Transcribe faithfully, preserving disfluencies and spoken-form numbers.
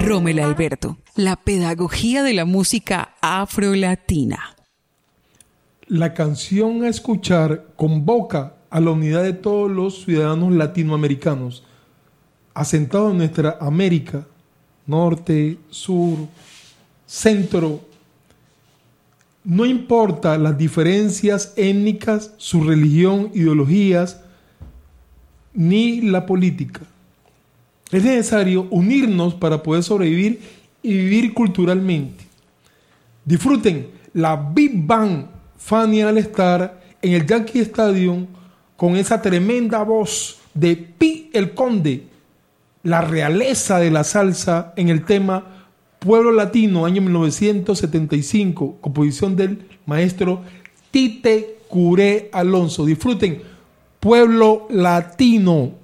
Rommel Alberto, la pedagogía de la música afrolatina. La canción a escuchar convoca a la unidad de todos los ciudadanos latinoamericanos asentados en nuestra América, norte, sur, centro. No importa las diferencias étnicas, su religión, ideologías, ni la política. Es necesario unirnos para poder sobrevivir y vivir culturalmente. Disfruten la Big Band Fania All Star en el Yankee Stadium con esa tremenda voz de Pi el Conde, la realeza de la salsa en el tema Pueblo Latino, año mil novecientos setenta y cinco, composición del maestro Tite Curé Alonso. Disfruten Pueblo Latino.